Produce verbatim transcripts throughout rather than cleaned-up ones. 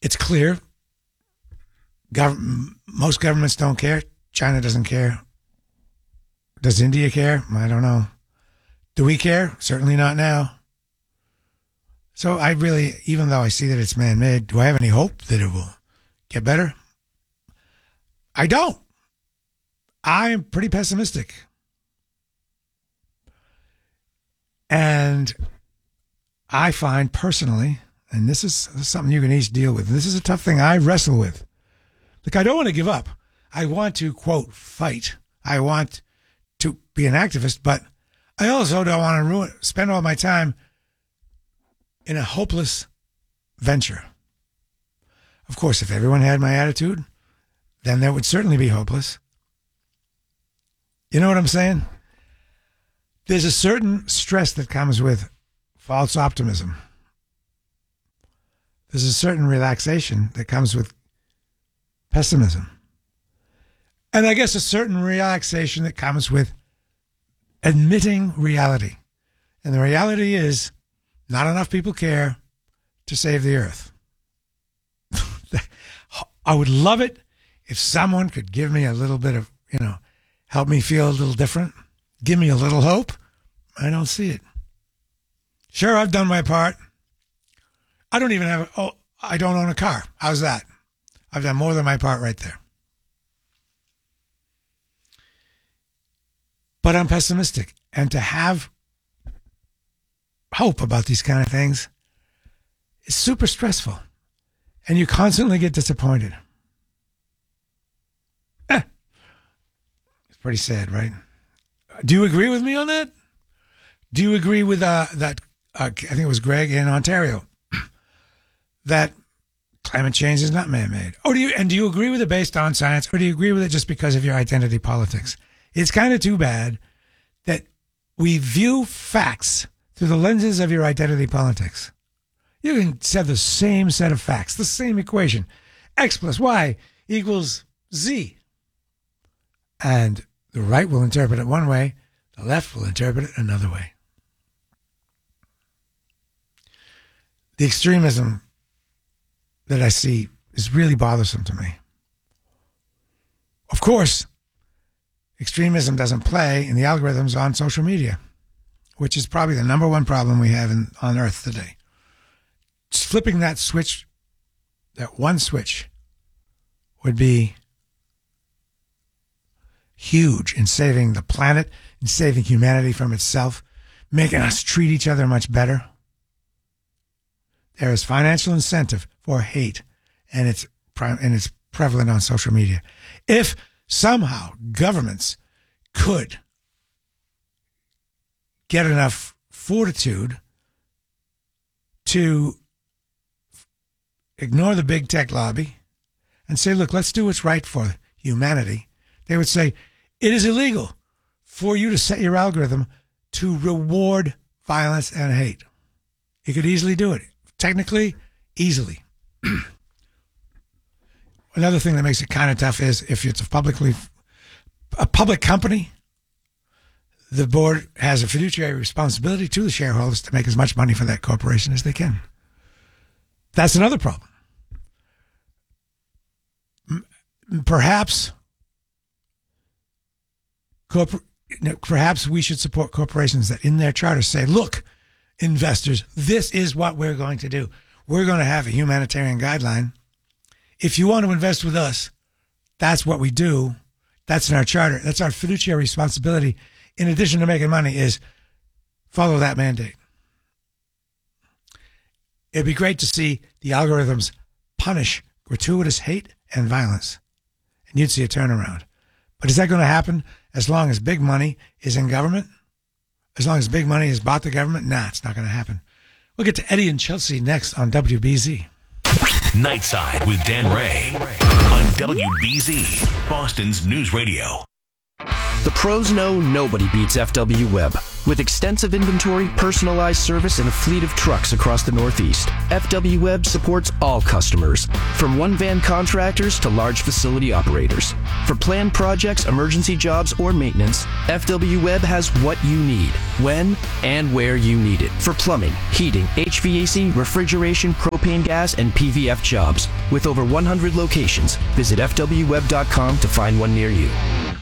it's clear. Gov- most governments don't care. China doesn't care. Does India care? I don't know. Do we care? Certainly not now. So I really, even though I see that it's man-made, do I have any hope that it will get better? I don't. I am pretty pessimistic. And I find personally, and this is something you can each deal with, this is a tough thing I wrestle with. Look, I don't want to give up. I want to, quote, fight. I want to be an activist, but I also don't want to ruin, spend all my time in a hopeless venture. Of course, if everyone had my attitude, then that would certainly be hopeless. You know what I'm saying? There's a certain stress that comes with false optimism. There's a certain relaxation that comes with pessimism. And I guess a certain relaxation that comes with admitting reality. And the reality is not enough people care to save the earth. I would love it if someone could give me a little bit of, you know, help me feel a little different. Give me a little hope. I don't see it. Sure, I've done my part. I don't even have, oh, I don't own a car. How's that? I've done more than my part right there. But I'm pessimistic. And to have hope about these kind of things is super stressful. And you constantly get disappointed. Eh. It's pretty sad, right? Do you agree with me on that? Do you agree with uh, that, uh, I think it was Greg in Ontario, that climate change is not man-made? Or do you, and do you agree with it based on science, or do you agree with it just because of your identity politics? It's kind of too bad that we view facts through the lenses of your identity politics. You can have the same set of facts, the same equation. X plus Y equals Z. And the right will interpret it one way, the left will interpret it another way. The extremism that I see is really bothersome to me. Of course, extremism doesn't play in the algorithms on social media, which is probably the number one problem we have in, on Earth today. Just flipping that switch, that one switch, would be huge in saving the planet, in saving humanity from itself, making us treat each other much better. There is financial incentive for hate, and it's and it's prevalent on social media. If somehow governments could get enough fortitude to ignore the big tech lobby and say, look, let's do what's right for humanity, they would say, it is illegal for you to set your algorithm to reward violence and hate. You could easily do it. Technically, easily. Another thing that makes it kind of tough is if it's a publicly a public company, the board has a fiduciary responsibility to the shareholders to make as much money for that corporation as they can. That's another problem. Perhaps, corpor- perhaps we should support corporations that in their charter say, look, investors, this is what we're going to do. We're going to have a humanitarian guideline. If you want to invest with us, that's what we do. That's in our charter. That's our fiduciary responsibility. In addition to making money, is follow that mandate. It'd be great to see the algorithms punish gratuitous hate and violence, and you'd see a turnaround. But is that going to happen as long as big money is in government? As long as big money has bought the government? Nah, it's not going to happen. We'll get to Eddie and Chelsea next on W B Z. Nightside with Dan Ray on W B Z, Boston's News Radio. The pros know nobody beats F W Web. With extensive inventory, personalized service, and a fleet of trucks across the Northeast, F W Web supports all customers, from one-van contractors to large facility operators. For planned projects, emergency jobs, or maintenance, F W Web has what you need, when and where you need it. For plumbing, heating, H V A C, refrigeration, propane gas, and P V F jobs. With over one hundred locations, visit F W web dot com to find one near you.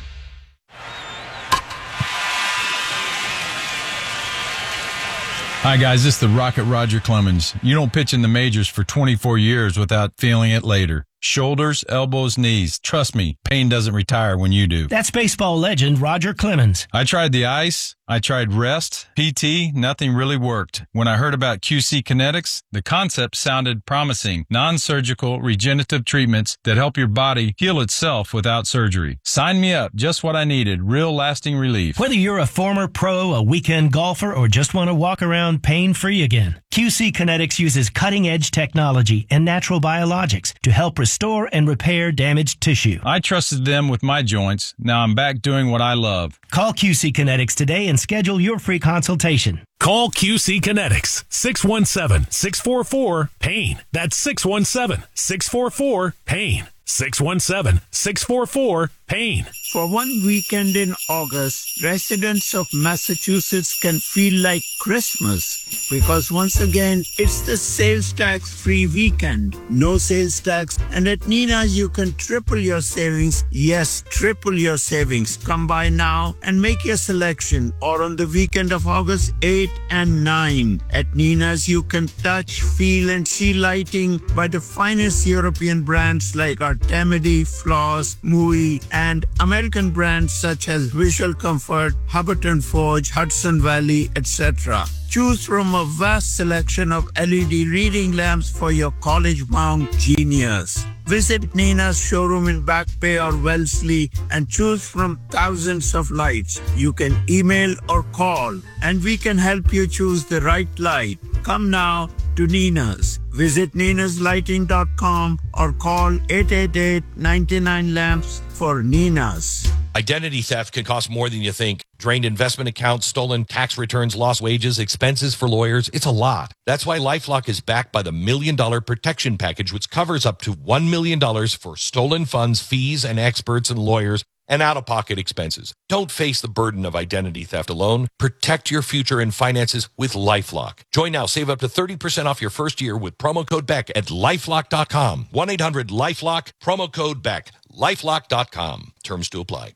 Hi, guys. This is the Rocket Roger Clemens. You don't pitch in the majors for twenty-four years without feeling it later. Shoulders, elbows, knees. Trust me, pain doesn't retire when you do. That's baseball legend Roger Clemens. I tried the ice. I tried rest, P T. Nothing really worked. When I heard about Q C Kinetics, the concept sounded promising. Non-surgical regenerative treatments that help your body heal itself without surgery. Sign me up. Just what I needed. Real lasting relief. Whether you're a former pro, a weekend golfer, or just want to walk around pain-free again, Q C Kinetics uses cutting-edge technology and natural biologics to help restore and repair damaged tissue. I trusted them with my joints. Now I'm back doing what I love. Call Q C Kinetics today and schedule your free consultation. Call Q C Kinetics, six one seven, six four four, PAIN. That's six one seven, six four four, PAIN. six one seven, six four four, PAIN. For one weekend in August, residents of Massachusetts can feel like Christmas because once again, it's the sales tax-free weekend. No sales tax, and at Nina's you can triple your savings. Yes, triple your savings. Come by now and make your selection, or on the weekend of August eighth and ninth. At Nina's you can touch, feel, and see lighting by the finest European brands like Artemidi, Floss, Mui, and American brands such as Visual Comfort, Hubbard and Forge, Hudson Valley, et cetera. Choose from a vast selection of L E D reading lamps for your college-bound genius. Visit Nina's showroom in Back Bay or Wellesley and choose from thousands of lights. You can email or call, and we can help you choose the right light. Come now to Nina's. Visit ninas lighting dot com or call eight eight eight, nine nine, lamps for Nina's. Identity theft can cost more than you think. Drained investment accounts, stolen tax returns, lost wages, expenses for lawyers. It's a lot. That's why LifeLock is backed by the Million Dollar Protection Package, which covers up to one million dollars for stolen funds, fees, and experts and lawyers, and out-of-pocket expenses. Don't face the burden of identity theft alone. Protect your future and finances with LifeLock. Join now. Save up to thirty percent off your first year with promo code Beck at lifelock dot com. one eight hundred lifelock, promo code Beck. lifelock dot com. Terms to apply.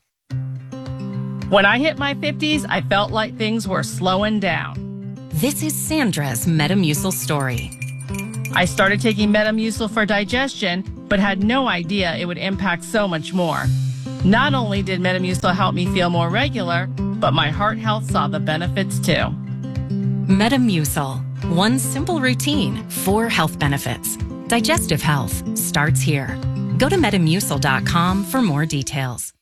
When I hit my fifties, I felt like things were slowing down. This is Sandra's Metamucil story. I started taking Metamucil for digestion, but had no idea it would impact so much more. Not only did Metamucil help me feel more regular, but my heart health saw the benefits too. Metamucil. One simple routine, four health benefits. Digestive health starts here. Go to metamucil dot com for more details.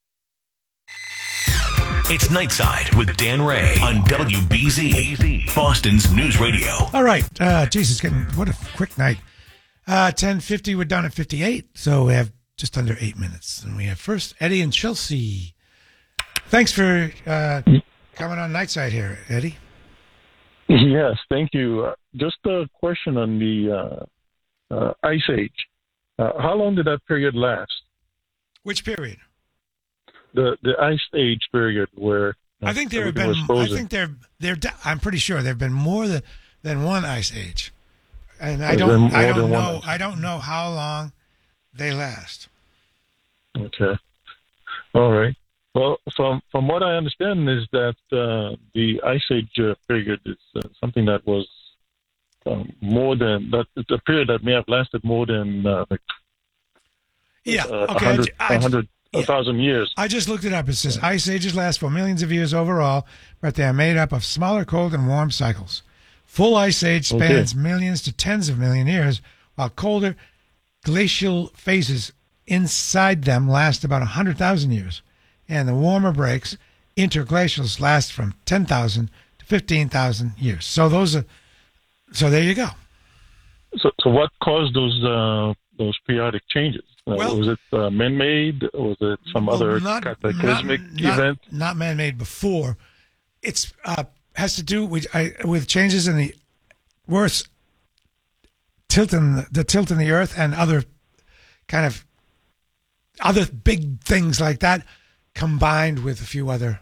It's Nightside with Dan Ray on W B Z, Boston's News Radio. All right. Uh, Jesus, getting what a quick night. Uh, ten fifty, we're down at fifty-eight, so we have just under eight minutes. And we have first Eddie and Chelsea. Thanks for uh, coming on Nightside here, Eddie. Yes, thank you. Uh, just a question on the uh, uh, Ice Age. Uh, how long did that period last? Which period? The the Ice Age period, where uh, I think there have been. I think there there. I'm pretty sure there have been more than than one Ice Age, and I don't. I don't know. I don't know how long they last. Okay. All right. Well, from from what I understand is that uh, the Ice Age uh, period is uh, something that was um, more than that. It's a period that may have lasted more than uh, like yeah, uh, okay, a hundred, I, I, a hundred. Yeah. A thousand years. I just looked it up. It says ice ages last for millions of years overall, but they are made up of smaller cold and warm cycles. Full ice age spans okay. millions to tens of million years, while colder glacial phases inside them last about one hundred thousand years. And the warmer breaks, interglacials, last from ten thousand to fifteen thousand years. So those are, so there you go. So, so what caused those uh, those periodic changes? Uh, well, was it uh, man-made? Or was it some well, other not, cataclysmic not, event? Not, not man-made before. it's uh, has to do with I, with changes in the worse tilt in the, the tilt in the Earth and other kind of other big things like that, combined with a few other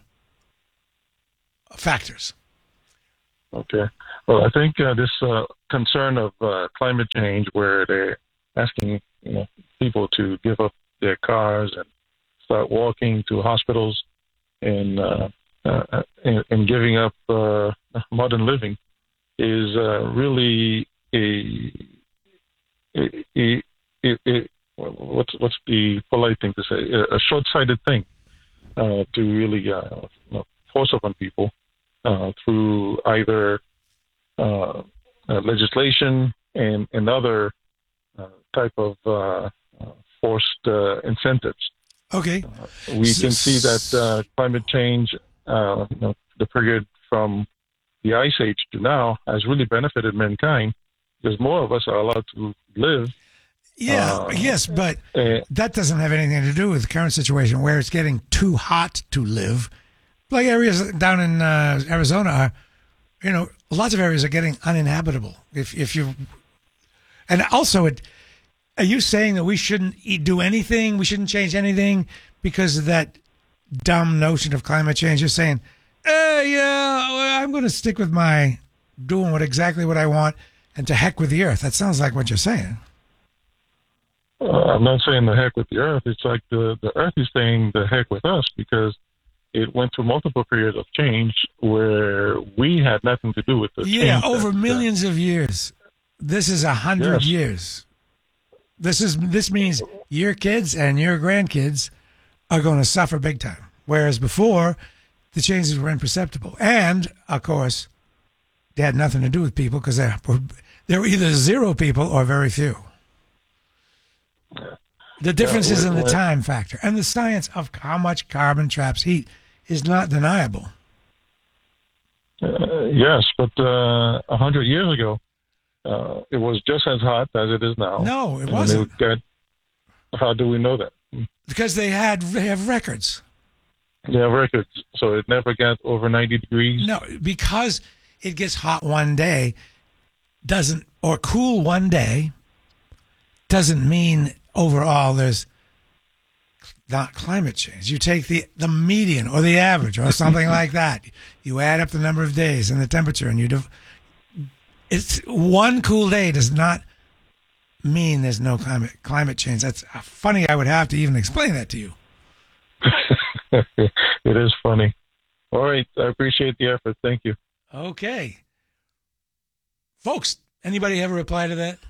factors. Okay. Well, I think uh, this uh, concern of uh, climate change, where they're asking you know, people to give up their cars and start walking to hospitals and uh, uh, and, and giving up uh, modern living, is uh, really a, a, a, a, a what's what's the polite thing to say? A, a short-sighted thing uh, to really uh, you know, force upon people uh, through either uh, uh, legislation and, and other uh, type of uh, uh, forced uh, incentives. Okay. Uh, we can see that uh, climate change, uh, you know, the period from the Ice Age to now, has really benefited mankind because more of us are allowed to live. Yeah, uh, yes, but uh, that doesn't have anything to do with the current situation where it's getting too hot to live. Like areas down in uh, Arizona are, you know, lots of areas are getting uninhabitable. If if you, and also, it, are you saying that we shouldn't eat, do anything? We shouldn't change anything because of that dumb notion of climate change? You're saying, eh, yeah, well, I'm going to stick with my doing what exactly what I want, and to heck with the earth. That sounds like what you're saying. Uh, I'm not saying the heck with the earth. It's like the, the earth is saying the heck with us because it went through multiple periods of change where we had nothing to do with the yeah, change. over that, millions uh, of years. This is a hundred yes. years. This is this means your kids and your grandkids are going to suffer big time. Whereas before, the changes were imperceptible. And, of course, they had nothing to do with people because there were, there were either zero people or very few. The difference Yeah, is in the what- time factor. And the science of how much carbon traps heat is not deniable. Uh, yes, but uh, a hundred years ago, uh, it was just as hot as it is now. No, it And wasn't. it got, how do we know that? Because they had they have records. They have records, so it never got over ninety degrees. No, because it gets hot one day doesn't, or cool one day doesn't mean overall there's not climate change. You take the, the median or the average or something like that. You add up the number of days and the temperature, and you do. It's one cool day does not mean there's no climate climate change. That's funny. I would have to even explain that to you. It is funny. All right, I appreciate the effort. Thank you. Okay. Folks, anybody ever reply to that?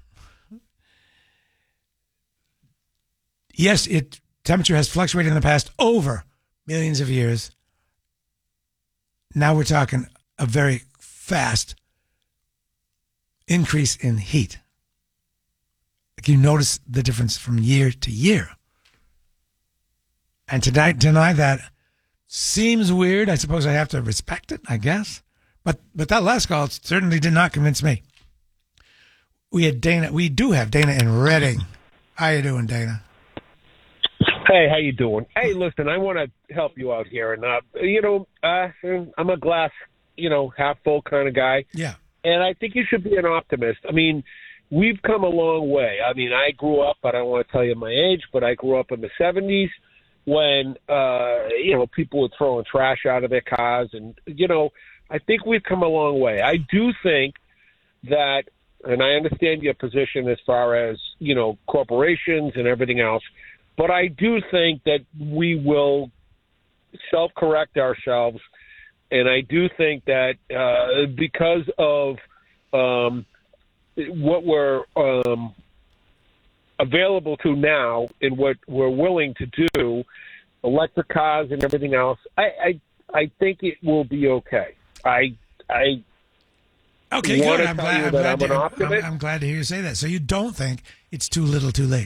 Yes, it temperature has fluctuated in the past over millions of years. Now we're talking a very fast increase in heat. You notice the difference from year to year. And to deny, deny that seems weird. I suppose I have to respect it, I guess. But but that last call certainly did not convince me. We had Dana. We do have Dana in Reading. How you doing, Dana? Hey, how you doing? Hey, listen, I want to help you out here, and uh, you know, uh, I'm a glass, you know, half full kind of guy. Yeah. And I think you should be an optimist. I mean, we've come a long way. I mean, I grew up, I don't want to tell you my age, but I grew up in the seventies when, uh, you know, people were throwing trash out of their cars. And, you know, I think we've come a long way. I do think that, and I understand your position as far as, you know, corporations and everything else, but I do think that we will self-correct ourselves. And I do think that uh, because of um, what we're um, available to now and what we're willing to do, electric cars and everything else, I, I, I think it will be okay. I, I okay, want good. to I'm tell glad, you I'm, that glad I'm to, an I'm, optimist. I'm glad to hear you say that. So you don't think it's too little too late?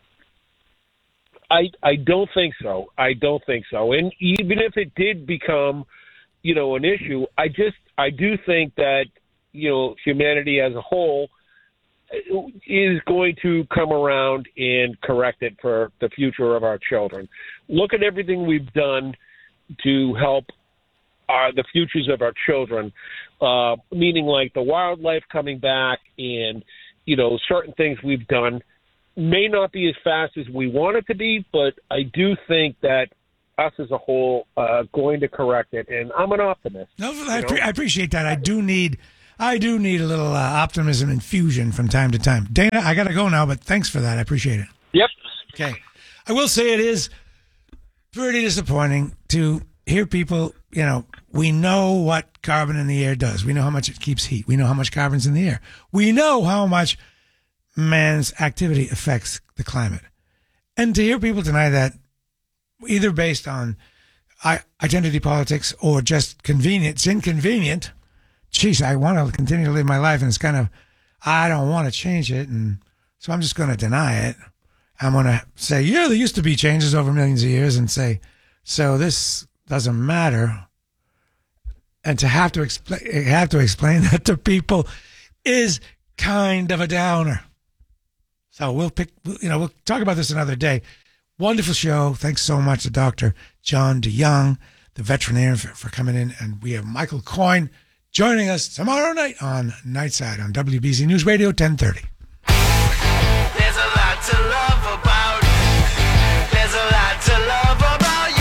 I, I don't think so. I don't think so. And even if it did become, you know, an issue, I just, I do think that, you know, humanity as a whole is going to come around and correct it for the future of our children. Look at everything we've done to help our the futures of our children, uh, meaning like the wildlife coming back and, you know, certain things we've done may not be as fast as we want it to be, but I do think that us as a whole uh, going to correct it, and I'm an optimist. No, I, pre- I appreciate that. I do need, I do need a little uh, optimism infusion from time to time. Dana, I got to go now, but thanks for that. I appreciate it. Yep. Okay. I will say it is pretty disappointing to hear people, you know, we know what carbon in the air does. We know how much it keeps heat. We know how much carbon's in the air. We know how much man's activity affects the climate. And to hear people deny that, either based on identity politics or just convenience, it's inconvenient. Geez, I want to continue to live my life, and it's kind of, I don't want to change it, and so I'm just going to deny it. I'm going to say, yeah, there used to be changes over millions of years, and say, so this doesn't matter. And to have to explain, have to explain that to people is kind of a downer. So we'll pick, you know, we'll talk about this another day. Wonderful show. Thanks so much to Doctor John DeYoung, the veterinarian, for, for coming in. And we have Michael Coyne joining us tomorrow night on Nightside on W B Z News Radio ten thirty. There's a lot to love about. There's a lot to love about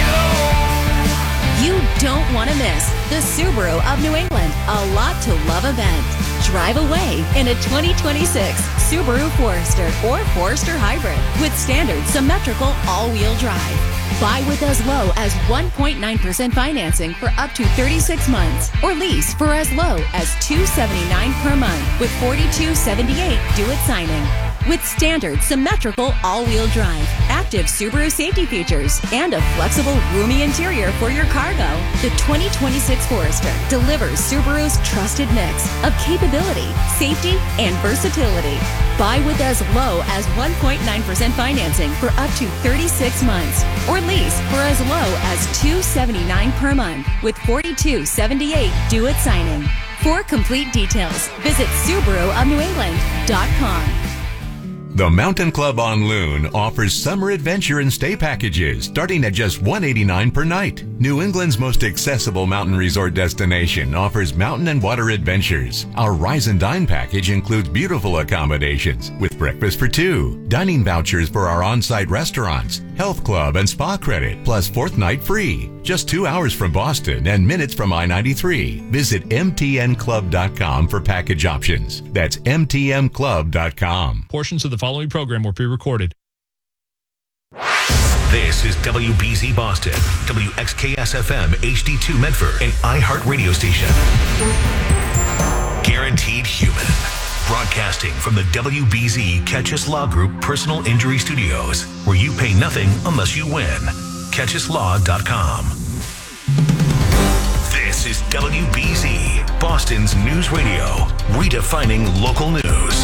you. You don't want to miss the Subaru of New England A Lot to Love event. Drive away in a twenty twenty-six Subaru Forester or Forester Hybrid with standard symmetrical all-wheel drive. Buy with as low as one point nine percent financing for up to thirty-six months or lease for as low as two hundred seventy-nine dollars per month with forty-two seventy-eight due at signing. With standard symmetrical all-wheel drive, active Subaru safety features, and a flexible, roomy interior for your cargo, the twenty twenty-six Forester delivers Subaru's trusted mix of capability, safety, and versatility. Buy with as low as one point nine percent financing for up to thirty-six months, or lease for as low as two hundred seventy-nine dollars per month with forty-two seventy-eight due at signing. For complete details, visit Subaru of New England dot com. The Mountain Club on Loon offers summer adventure and stay packages starting at just one hundred eighty-nine dollars per night. New England's most accessible mountain resort destination offers mountain and water adventures. Our Rise and Dine package includes beautiful accommodations with breakfast for two, dining vouchers for our on-site restaurants, health club and spa credit, plus fourth night free. Just two hours from Boston and minutes from I ninety-three. Visit M T N club dot com for package options. That's M T N club dot com. Portions of the following program were pre-recorded. This is W B Z Boston, W X K S F M H D two Medford, an iHeart radio station. Guaranteed Human. Broadcasting from the W B Z Catchus Law Group Personal Injury Studios, where you pay nothing unless you win. Catchus Law dot com. This is W B Z, Boston's news radio, redefining local news.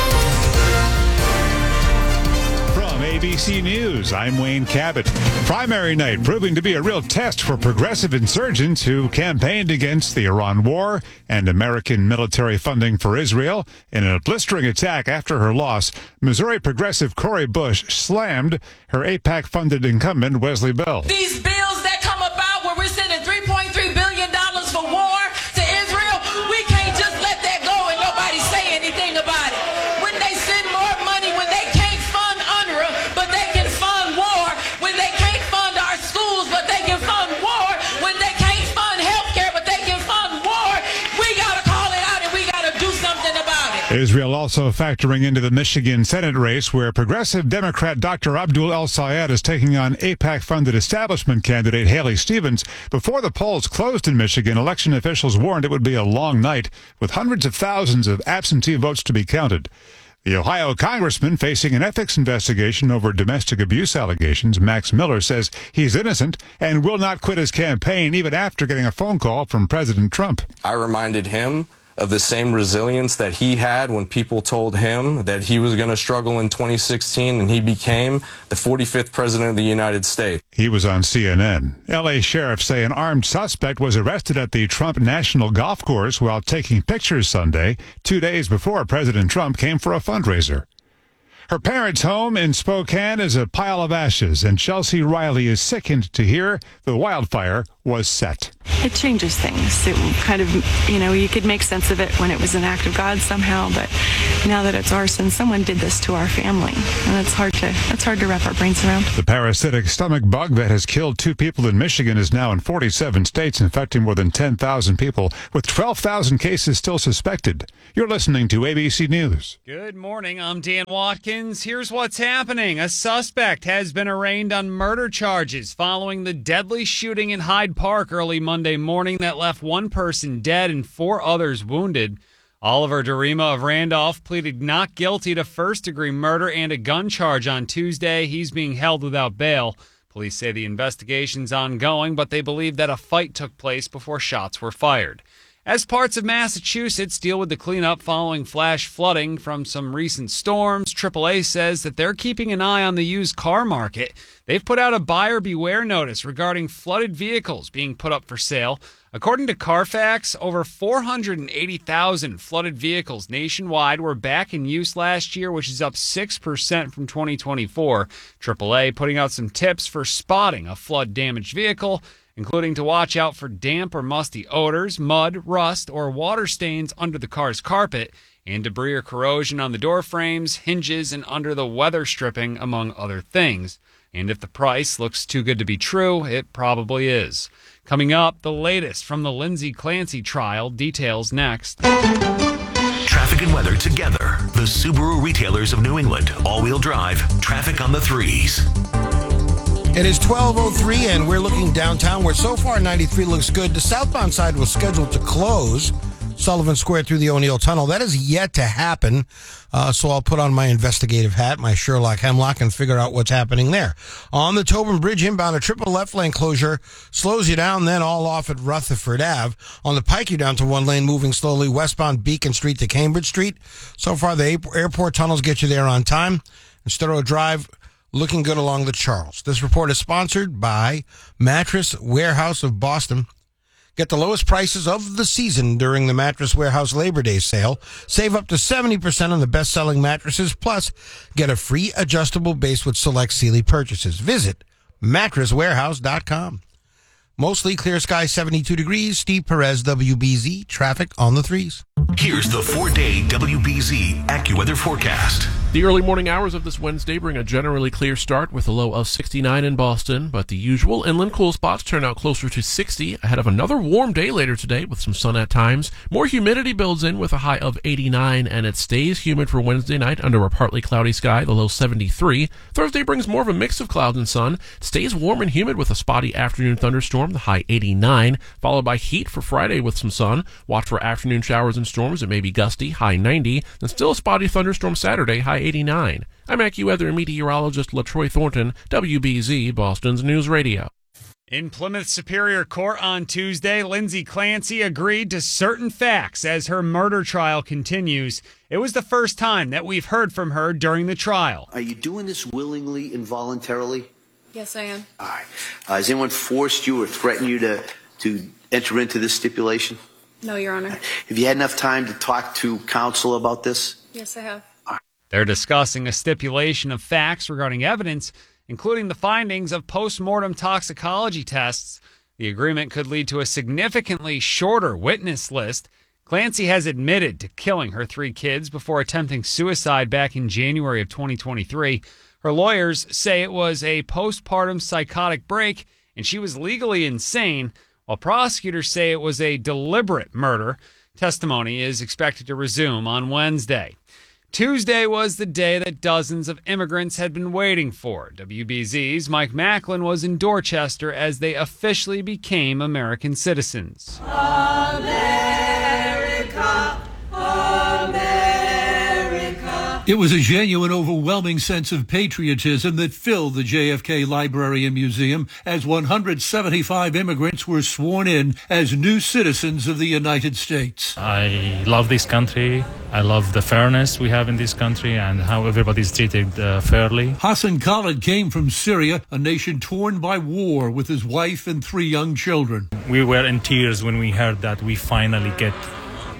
From A B C News, I'm Wayne Cabot. Primary night proving to be a real test for progressive insurgents who campaigned against the Iran war and American military funding for Israel. In a blistering attack after her loss, Missouri progressive Cori Bush slammed her AIPAC-funded incumbent Wesley Bell. These bills that come about where we're sending three point three billion dollars for war to Israel, we can't just let that go and nobody say anything about it. When they send more money, when they can't fund UNRWA, but they can fund war, when they can't fund our schools, but they can fund war, when they can't fund health care, but they can fund war, we got to call it out and we got to do something about it. Israel also factoring into the Michigan Senate race, where progressive Democrat Doctor Abdul El-Sayed is taking on AIPAC-funded establishment candidate Haley Stevens. Before the polls closed in Michigan, election officials warned it would be a long night, with hundreds of thousands of absentee votes to be counted. The Ohio congressman facing an ethics investigation over domestic abuse allegations, Max Miller, says he's innocent and will not quit his campaign even after getting a phone call from President Trump. I reminded him of the same resilience that he had when people told him that he was going to struggle in twenty sixteen, and he became the forty-fifth president of the United States. He was on C N N. L A sheriffs say an armed suspect was arrested at the Trump National Golf Course while taking pictures Sunday, two days before President Trump came for a fundraiser. Her parents' home in Spokane is a pile of ashes, and Chelsea Riley is sickened to hear the wildfire was set. It changes things. It kind of, you know, you could make sense of it when it was an act of God somehow, but now that it's arson, someone did this to our family, and it's hard to it's hard to wrap our brains around. The parasitic stomach bug that has killed two people in Michigan is now in forty-seven states, infecting more than ten thousand people, with twelve thousand cases still suspected. You're listening to A B C News. Good morning. I'm Dan Watkins. Here's what's happening. A suspect has been arraigned on murder charges following the deadly shooting in Hyde Park early Monday morning that left one person dead and four others wounded. Oliver Derima of Randolph pleaded not guilty to first-degree murder and a gun charge on Tuesday. He's being held without bail. Police say the investigation's ongoing, but they believe that a fight took place before shots were fired. As parts of Massachusetts deal with the cleanup following flash flooding from some recent storms, triple A says that they're keeping an eye on the used car market. They've put out a buyer beware notice regarding flooded vehicles being put up for sale. According to Carfax, over four hundred eighty thousand flooded vehicles nationwide were back in use last year, which is up six percent from twenty twenty-four. triple A putting out some tips for spotting a flood-damaged vehicle, including to watch out for damp or musty odors, mud, rust, or water stains under the car's carpet, and debris or corrosion on the door frames, hinges, and under the weather stripping, among other things. And if the price looks too good to be true, it probably is. Coming up, the latest from the Lindsay Clancy trial. Details next. Traffic and weather together. The Subaru retailers of New England. All-wheel drive. Traffic on the threes. It is twelve oh three, and we're looking downtown, where so far ninety-three looks good. The southbound side was scheduled to close Sullivan Square through the O'Neill Tunnel. That is yet to happen, uh, so I'll put on my investigative hat, my Sherlock Hemlock, and figure out what's happening there. On the Tobin Bridge inbound, a triple left lane closure slows you down, then all off at Rutherford Avenue. On the Pike, you're down to one lane, moving slowly westbound Beacon Street to Cambridge Street. So far, the airport tunnels get you there on time. And Sturrow Drive, looking good along the Charles. This report is sponsored by Mattress Warehouse of Boston. Get the lowest prices of the season during the Mattress Warehouse Labor Day sale. Save up to seventy percent on the best-selling mattresses, plus get a free adjustable base with select Sealy purchases. Visit mattress warehouse dot com. Mostly clear sky, seventy-two degrees. Steve Perez, W B Z. Traffic on the threes. Here's the four-day W B Z AccuWeather forecast. The early morning hours of this Wednesday bring a generally clear start with a low of sixty-nine in Boston, but the usual inland cool spots turn out closer to sixty ahead of another warm day later today with some sun at times. More humidity builds in with a high of eighty-nine, and it stays humid for Wednesday night under a partly cloudy sky, the low seventy-three. Thursday brings more of a mix of clouds and sun. It stays warm and humid with a spotty afternoon thunderstorm, the high eighty-nine, followed by heat for Friday with some sun. Watch for afternoon showers and storms. It may be gusty, high ninety, then still a spotty thunderstorm Saturday, high eighty-nine. I'm AccuWeather meteorologist LaTroy Thornton, W B Z, Boston's News Radio. In Plymouth Superior Court on Tuesday, Lindsay Clancy agreed to certain facts as her murder trial continues. It was the first time that we've heard from her during the trial. Are you doing this willingly and voluntarily? Yes, I am. All right. Uh, has anyone forced you or threatened you to, to enter into this stipulation? No, Your Honor. Have you had enough time to talk to counsel about this? Yes, I have. They're discussing a stipulation of facts regarding evidence, including the findings of post-mortem toxicology tests. The agreement could lead to a significantly shorter witness list. Clancy has admitted to killing her three kids before attempting suicide back in January of twenty twenty-three. Her lawyers say it was a postpartum psychotic break and she was legally insane, while prosecutors say it was a deliberate murder. Testimony is expected to resume on Wednesday. Tuesday was the day that dozens of immigrants had been waiting for. W B Z's Mike Macklin was in Dorchester as they officially became American citizens. America, America. It was a genuine, overwhelming sense of patriotism that filled the J F K Library and Museum as one hundred seventy-five immigrants were sworn in as new citizens of the United States. I love this country. I love the fairness we have in this country and how everybody's treated uh, fairly. Hassan Khalid came from Syria, a nation torn by war, with his wife and three young children. We were in tears when we heard that we finally get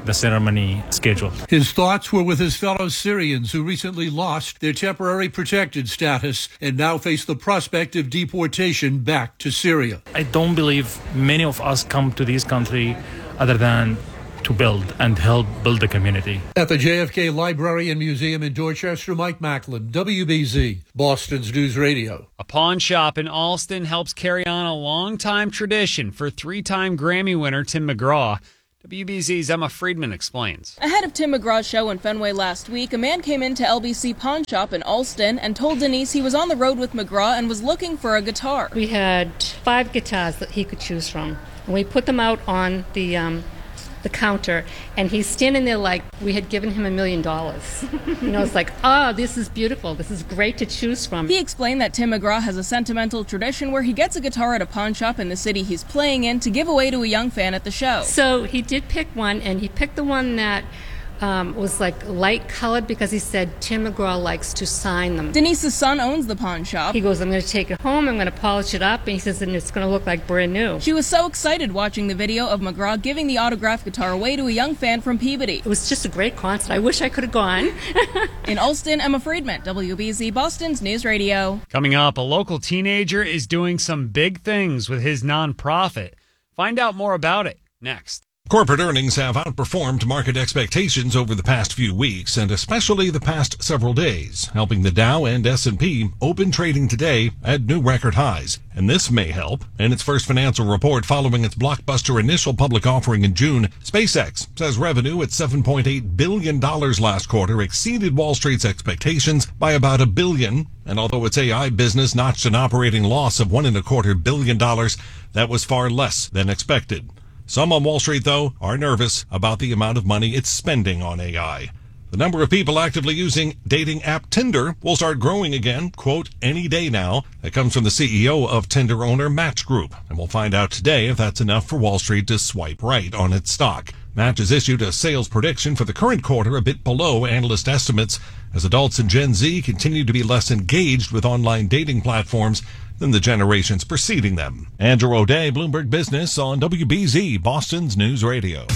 the ceremony scheduled. His thoughts were with his fellow Syrians who recently lost their temporary protected status and now face the prospect of deportation back to Syria. I don't believe many of us come to this country other than to build and help build the community. At the J F K Library and Museum in Dorchester, Mike Macklin, W B Z, Boston's News Radio. A pawn shop in Alston helps carry on a long-time tradition for three-time Grammy winner Tim McGraw. W B Z's Emma Friedman explains. Ahead of Tim McGraw's show in Fenway last week, a man came into L B C Pawn Shop in Alston and told Denise he was on the road with McGraw and was looking for a guitar. We had five guitars that he could choose from. And we put them out on the um, the counter, and he's standing there like we had given him a million dollars. You know, it's like, oh, this is beautiful. This is great to choose from. He explained that Tim McGraw has a sentimental tradition where he gets a guitar at a pawn shop in the city he's playing in to give away to a young fan at the show. So he did pick one, and he picked the one that Um, was like light colored because he said Tim McGraw likes to sign them. Denise's son owns the pawn shop. He goes, I'm going to take it home, I'm going to polish it up, and he says, and it's going to look like brand new. She was so excited watching the video of McGraw giving the autographed guitar away to a young fan from Peabody. It was just a great concert. I wish I could have gone. In Alston, Emma Friedman, W B Z Boston's News Radio. Coming up, a local teenager is doing some big things with his nonprofit. Find out more about it next. Corporate earnings have outperformed market expectations over the past few weeks, and especially the past several days, helping the Dow and S and P open trading today at new record highs. And this may help. In its first financial report following its blockbuster initial public offering in June, SpaceX says revenue at seven point eight billion dollars last quarter exceeded Wall Street's expectations by about a billion. And although its A I business notched an operating loss of one and a quarter billion dollars, that was far less than expected. Some on Wall Street, though, are nervous about the amount of money it's spending on A I. The number of people actively using dating app Tinder will start growing again, quote, any day now. That comes from the C E O of Tinder owner Match Group. And we'll find out today if that's enough for Wall Street to swipe right on its stock. Match has issued a sales prediction for the current quarter a bit below analyst estimates, as adults in Gen Z continue to be less engaged with online dating platforms than the generations preceding them. Andrew O'Day, Bloomberg Business on W B Z, Boston's News Radio.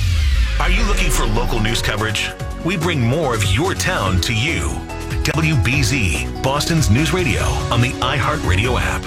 Are you looking for local news coverage? We bring more of your town to you. W B Z, Boston's News Radio on the iHeartRadio app.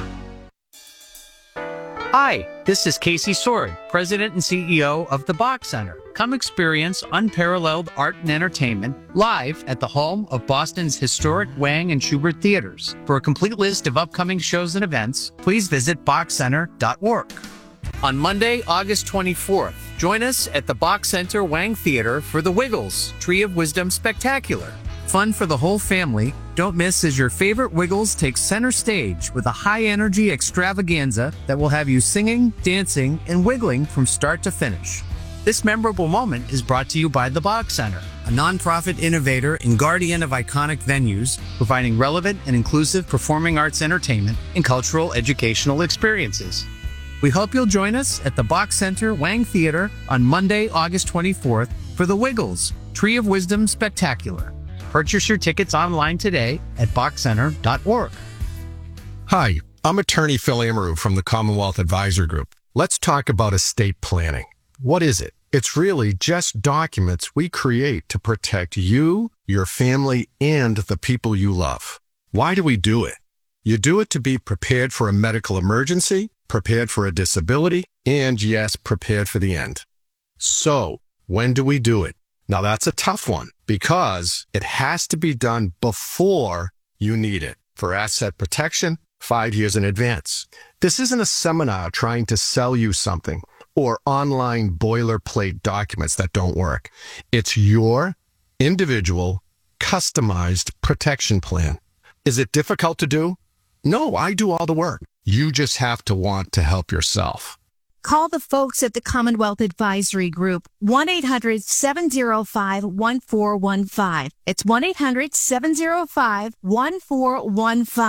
Hi, this is Casey Sword, President and C E O of the Bach Center. Come experience unparalleled art and entertainment live at the home of Boston's historic Wang and Schubert theaters. For a complete list of upcoming shows and events, please visit bach center dot org. On Monday, August twenty-fourth, join us at the Bach Center Wang Theater for the Wiggles Tree of Wisdom Spectacular. Fun for the whole family. Don't miss as your favorite Wiggles takes center stage with a high-energy extravaganza that will have you singing, dancing, and wiggling from start to finish. This memorable moment is brought to you by the Bach Center, a nonprofit innovator and guardian of iconic venues, providing relevant and inclusive performing arts entertainment and cultural educational experiences. We hope you'll join us at the Bach Center Wang Theater on Monday, August twenty-fourth for the Wiggles Tree of Wisdom Spectacular. Purchase your tickets online today at bach center dot org. Hi, I'm attorney Phil Amaru from the Commonwealth Advisor Group. Let's talk about estate planning. What is it? It's really just documents we create to protect you, your family, and the people you love. Why do we do it? You do it to be prepared for a medical emergency, prepared for a disability, and yes, prepared for the end. So, when do we do it? Now that's a tough one because it has to be done before you need it. For asset protection, five years in advance. This isn't a seminar trying to sell you something or online boilerplate documents that don't work. It's your individual, customized protection plan. Is it difficult to do? No, I do all the work. You just have to want to help yourself. Call the folks at the Commonwealth Advisory Group, one eight hundred seven oh five one four one five. It's one eight hundred seven oh five one four one five.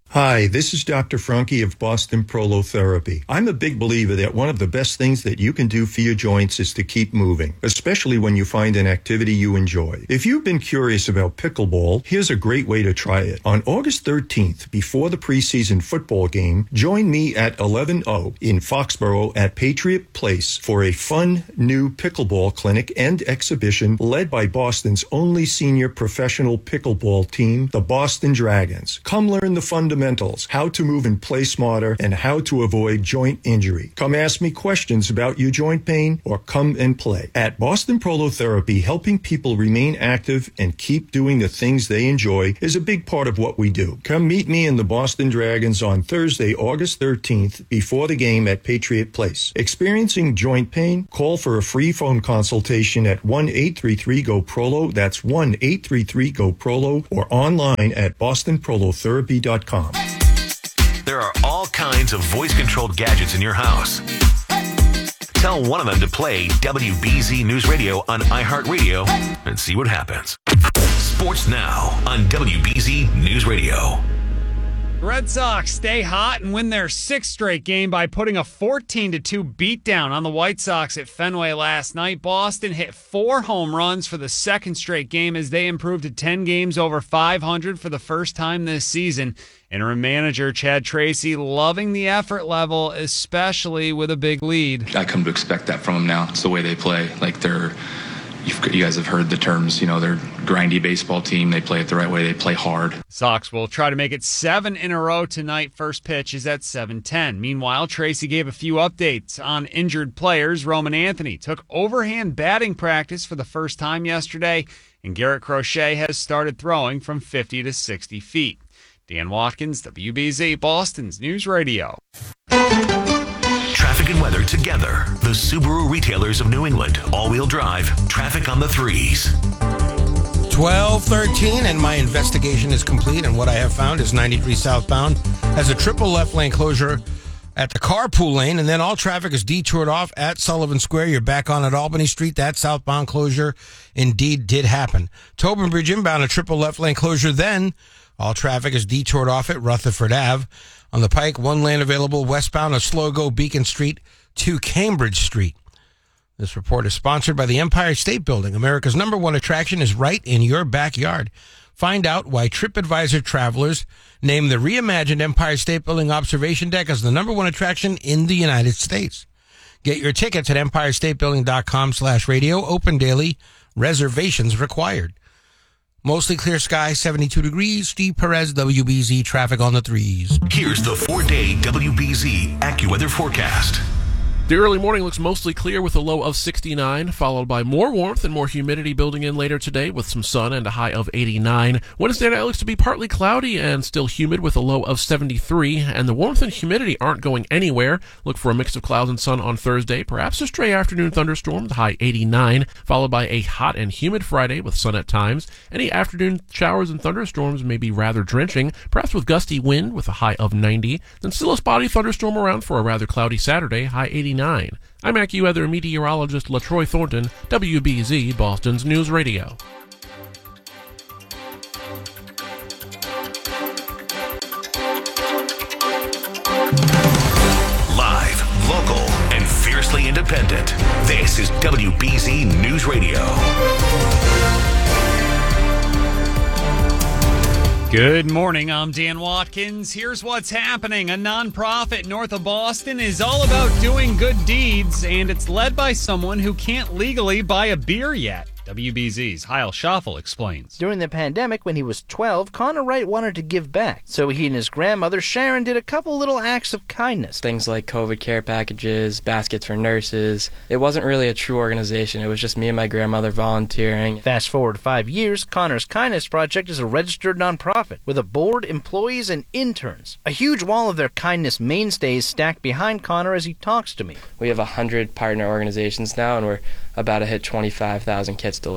Hi, this is Doctor Franke of Boston Prolotherapy. I'm a big believer that one of the best things that you can do for your joints is to keep moving, especially when you find an activity you enjoy. If you've been curious about pickleball, here's a great way to try it. On August thirteenth, before the preseason football game, join me at eleven oh in Foxborough at Patriot Place for a fun new pickleball clinic and exhibition led by Boston's only senior professional pickleball team, the Boston Dragons. Come learn the fundamentals. How to move and play smarter, and how to avoid joint injury. Come ask me questions about your joint pain or come and play. At Boston Prolotherapy, helping people remain active and keep doing the things they enjoy is a big part of what we do. Come meet me and the Boston Dragons on Thursday, August thirteenth, before the game at Patriot Place. Experiencing joint pain? Call for a free phone consultation at one eight three three G O P R O L O. That's one eight three three G O P R O L O or online at boston prolotherapy dot com. There are all kinds of voice-controlled gadgets in your house. Tell one of them to play W B Z News Radio on iHeartRadio and see what happens. Sports now on W B Z News Radio. Red Sox stay hot and win their sixth straight game by putting a fourteen to two beatdown on the White Sox at Fenway last night. Boston hit four home runs for the second straight game as they improved to ten games over five hundred for the first time this season. Interim manager Chad Tracy loving the effort level, especially with a big lead. I come to expect that from them now. It's the way they play. Like they're, you've, you guys have heard the terms, you know, they're grindy baseball team. They play it the right way. They play hard. Sox will try to make it seven in a row tonight. First pitch is at seven ten. Meanwhile, Tracy gave a few updates on injured players. Roman Anthony took overhand batting practice for the first time yesterday, and Garrett Crochet has started throwing from fifty to sixty feet. Dan Watkins, W B Z, Boston's News Radio. Traffic and weather together. The Subaru retailers of New England. All-wheel drive. Traffic on the threes. twelve thirteen, and my investigation is complete, and what I have found is ninety-three southbound has a triple left lane closure at the carpool lane, and then all traffic is detoured off at Sullivan Square. You're back on at Albany Street. That southbound closure indeed did happen. Tobin Bridge inbound, a triple left lane closure. Then all traffic is detoured off at Rutherford Avenue. On the Pike, one lane available westbound, a slow go Beacon Street to Cambridge Street. This report is sponsored by the Empire State Building. America's number one attraction is right in your backyard. Find out why TripAdvisor travelers named the reimagined Empire State Building observation deck as the number one attraction in the United States. Get your tickets at empire state building dot com slash radio. Open daily. Reservations required. Mostly clear sky, seventy-two degrees. Steve Perez, W B Z, traffic on the threes. Here's the four-day W B Z AccuWeather forecast. The early morning looks mostly clear with a low of sixty-nine, followed by more warmth and more humidity building in later today with some sun and a high of eighty-nine. Wednesday night looks to be partly cloudy and still humid with a low of seventy-three, and the warmth and humidity aren't going anywhere. Look for a mix of clouds and sun on Thursday, perhaps a stray afternoon thunderstorm, the high eighty-nine, followed by a hot and humid Friday with sun at times. Any afternoon showers and thunderstorms may be rather drenching, perhaps with gusty wind with a high of ninety, then still a spotty thunderstorm around for a rather cloudy Saturday, high eighty-nine. I'm AccuWeather meteorologist LaTroy Thornton, W B Z, Boston's News Radio. Live, local, and fiercely independent. This is W B Z News Radio. Good morning, I'm Dan Watkins. Here's what's happening. A nonprofit north of Boston is all about doing good deeds, and it's led by someone who can't legally buy a beer yet. W B Z's Heil Schaffel explains. During the pandemic, when he was twelve, Connor Wright wanted to give back. So he and his grandmother, Sharon, did a couple little acts of kindness. Things like COVID care packages, baskets for nurses. It wasn't really a true organization. It was just me and my grandmother volunteering. Fast forward five years, Connor's Kindness Project is a registered nonprofit with a board, employees, and interns. A huge wall of their kindness mainstays stacked behind Connor as he talks to me. We have one hundred partner organizations now, and we're about to hit twenty-five thousand kits delivered.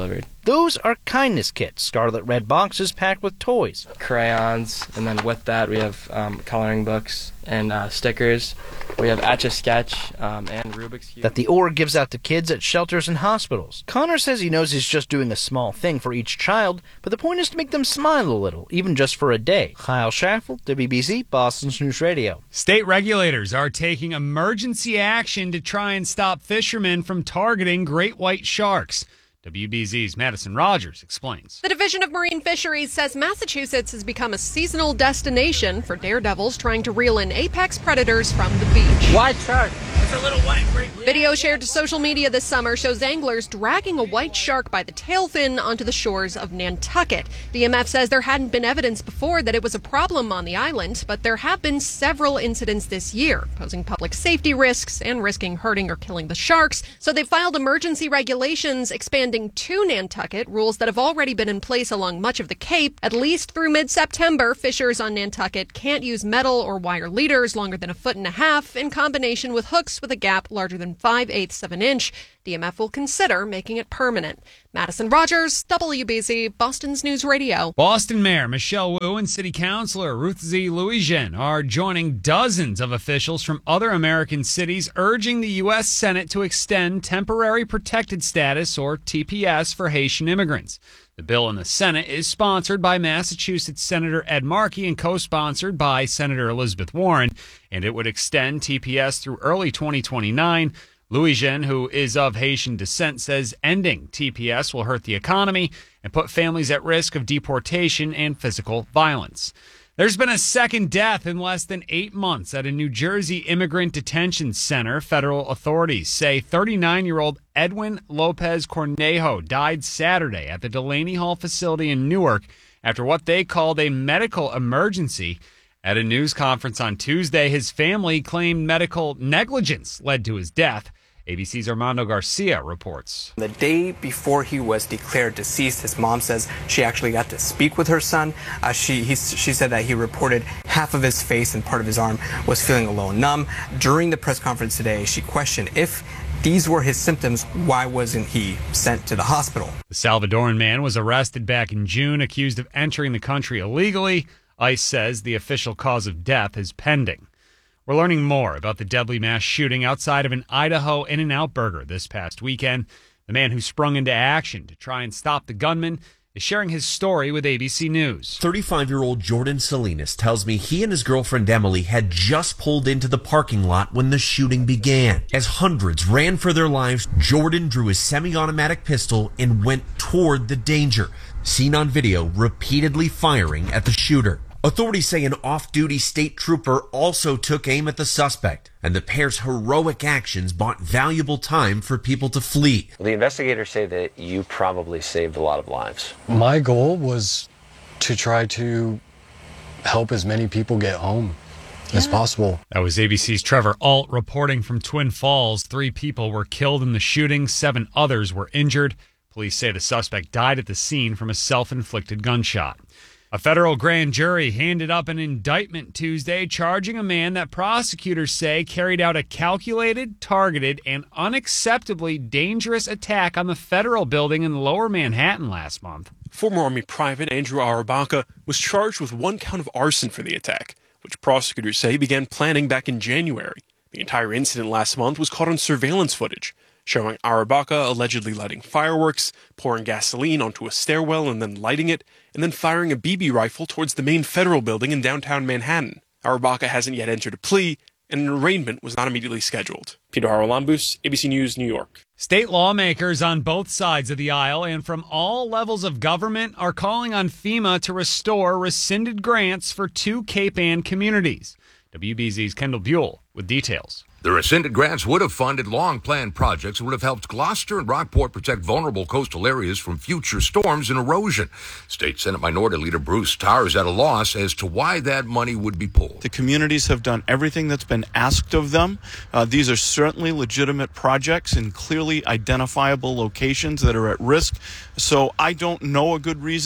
Those are kindness kits, scarlet red boxes packed with toys. Crayons, and then with that we have um, coloring books and uh, stickers. We have Etch-a-Sketch um, and Rubik's Cube. That the org gives out to kids at shelters and hospitals. Connor says he knows he's just doing a small thing for each child, but the point is to make them smile a little, even just for a day. Kyle Schaffel, W B Z, Boston's News Radio. State regulators are taking emergency action to try and stop fishermen from targeting great white sharks. W B Z's Madison Rogers explains. The Division of Marine Fisheries says Massachusetts has become a seasonal destination for daredevils trying to reel in apex predators from the beach. White shark. It's a little white. Great. Video shared to social media this summer shows anglers dragging a white shark by the tail fin onto the shores of Nantucket. D M F says there hadn't been evidence before that it was a problem on the island, but there have been several incidents this year, posing public safety risks and risking hurting or killing the sharks. So they filed emergency regulations expanding to Nantucket, rules that have already been in place along much of the Cape. At least through mid-September, fishers on Nantucket can't use metal or wire leaders longer than a foot and a half in combination with hooks with a gap larger than five eighths of an inch. D M F will consider making it permanent. Madison Rogers, W B Z, Boston's News Radio. Boston Mayor Michelle Wu and City Councilor Ruth Z. Louijean are joining dozens of officials from other American cities urging the U S. Senate to extend temporary protected status, or T P S, for Haitian immigrants. The bill in the Senate is sponsored by Massachusetts Senator Ed Markey and co-sponsored by Senator Elizabeth Warren, and it would extend T P S through early twenty twenty-nine. Louijean, who is of Haitian descent, says ending T P S will hurt the economy and put families at risk of deportation and physical violence. There's been a second death in less than eight months at a New Jersey immigrant detention center. Federal authorities say thirty-nine-year-old Edwin Lopez Cornejo died Saturday at the Delaney Hall facility in Newark after what they called a medical emergency. At a news conference on Tuesday, his family claimed medical negligence led to his death. A B C's Armando Garcia reports. The day before he was declared deceased, his mom says she actually got to speak with her son. Uh, she he, she said that he reported half of his face and part of his arm was feeling a little numb. During the press conference today, she questioned if these were his symptoms, why wasn't he sent to the hospital? The Salvadoran man was arrested back in June, accused of entering the country illegally. ICE says the official cause of death is pending. We're learning more about the deadly mass shooting outside of an Idaho In-N-Out Burger this past weekend. The man who sprung into action to try and stop the gunman is sharing his story with A B C News. thirty-five-year-old Jordan Salinas tells me he and his girlfriend Emily had just pulled into the parking lot when the shooting began. As hundreds ran for their lives, Jordan drew his semi-automatic pistol and went toward the danger, seen on video repeatedly firing at the shooter. Authorities say an off-duty state trooper also took aim at the suspect, and the pair's heroic actions bought valuable time for people to flee. The investigators say that you probably saved a lot of lives. My goal was to try to help as many people get home as possible. That was A B C's Trevor Alt reporting from Twin Falls. Three people were killed in the shooting. Seven others were injured. Police say the suspect died at the scene from a self-inflicted gunshot. A federal grand jury handed up an indictment Tuesday charging a man that prosecutors say carried out a calculated, targeted, and unacceptably dangerous attack on the federal building in Lower Manhattan last month. Former Army Private Andrew Arabaka was charged with one count of arson for the attack, which prosecutors say began planning back in January. The entire incident last month was caught on surveillance footage, showing Arabaka allegedly lighting fireworks, pouring gasoline onto a stairwell and then lighting it, and then firing a B B rifle towards the main federal building in downtown Manhattan. Arabaka hasn't yet entered a plea, and an arraignment was not immediately scheduled. Peter Haralambous, A B C News, New York. State lawmakers on both sides of the aisle and from all levels of government are calling on FEMA to restore rescinded grants for two Cape Ann communities. W B Z's Kendall Buell with details. The rescinded grants would have funded long-planned projects and would have helped Gloucester and Rockport protect vulnerable coastal areas from future storms and erosion. State Senate Minority Leader Bruce Tarr is at a loss as to why that money would be pulled. The communities have done everything that's been asked of them. Uh, these are certainly legitimate projects in clearly identifiable locations that are at risk. So I don't know a good reason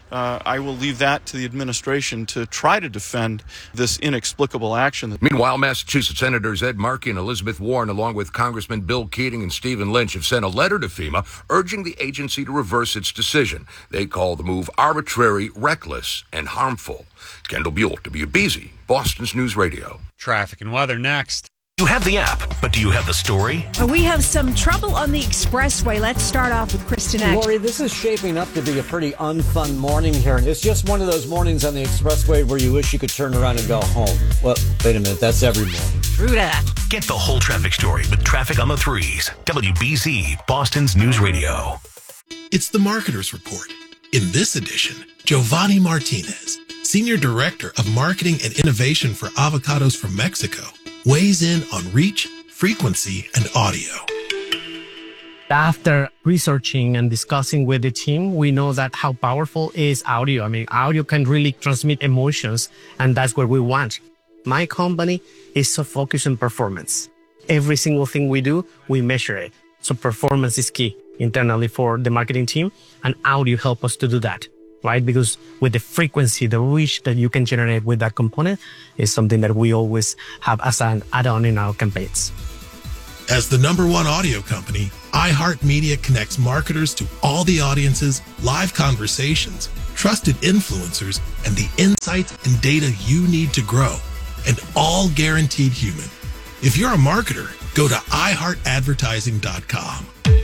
uh, I will leave that to the administration to try to defend this inexplicable action. Meanwhile, Massachusetts Senators Ed Markey and Elizabeth Warren, along with Congressman Bill Keating and Stephen Lynch, have sent a letter to FEMA urging the agency to reverse its decision. They call the move arbitrary, reckless, and harmful. Kendall Buell, W B Z, Boston's News Radio. Traffic and weather next. You have the app, but do you have the story? We have some trouble on the expressway. Let's start off with Kristen Act. Lori, this is shaping up to be a pretty unfun morning here. It's just one of those mornings on the expressway where you wish you could turn around and go home. Well, wait a minute. That's every morning. True that. Get the whole traffic story with Traffic on the Threes. W B Z, Boston's News Radio. It's the Marketer's Report. In this edition, Giovanni Martinez, Senior Director of Marketing and Innovation for Avocados from Mexico, weighs in on reach, frequency, and audio. After researching and discussing with the team, we know that how powerful is audio. I mean, audio can really transmit emotions, and that's what we want. My company is so focused on performance. Every single thing we do, we measure it. So performance is key internally for the marketing team, and audio help us to do that, right? Because with the frequency, the reach that you can generate with that component is something that we always have as an add-on in our campaigns. As the number one audio company, iHeartMedia connects marketers to all the audiences, live conversations, trusted influencers, and the insights and data you need to grow, and all guaranteed human. If you're a marketer, go to i heart advertising dot com.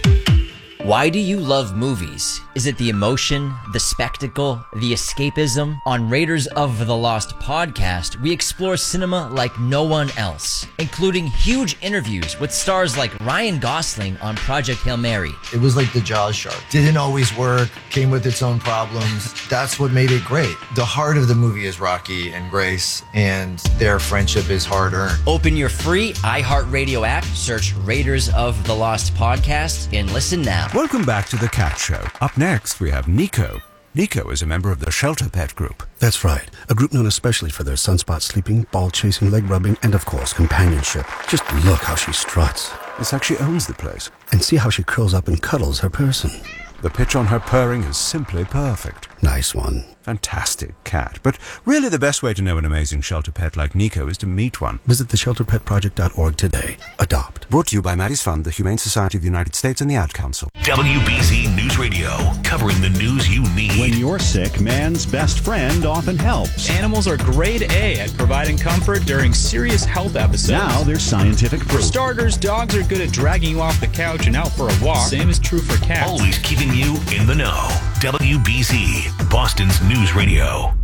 Why do you love movies? Is it the emotion, the spectacle, the escapism? On Raiders of the Lost podcast, we explore cinema like no one else, including huge interviews with stars like Ryan Gosling on Project Hail Mary. It was like the Jaws shark. Didn't always work, came with its own problems. That's what made it great. The heart of the movie is Rocky and Grace, and their friendship is hard-earned. Open your free iHeartRadio app, search Raiders of the Lost podcast, and listen now. Welcome back to The Cat Show. Up next, we have Nico. Nico is a member of the Shelter Pet Group. That's right. A group known especially for their sunspot sleeping, ball chasing, leg rubbing, and of course, companionship. Just look how she struts. It's like she owns the place. And see how she curls up and cuddles her person. The pitch on her purring is simply perfect. Nice one. Fantastic cat. But really the best way to know an amazing shelter pet like Nico is to meet one. Visit the shelter pet project dot org today. Adopt. Brought to you by Maddie's Fund, the Humane Society of the United States, and the Ad Council. W B Z News Radio, covering the news you need. When you're sick, man's best friend often helps. Animals are grade A at providing comfort during serious health episodes. Now there's scientific proof. For starters, dogs are good at dragging you off the couch and out for a walk. Same is true for cats. Always keeping you in the know. W B Z, Boston's News Radio.